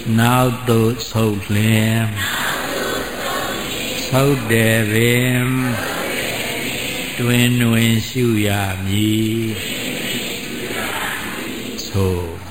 နောက်သို့ဆုတ်လျင်ဆုတ်တယ်ပင်တွင်တွင်ရှုရမည်သို့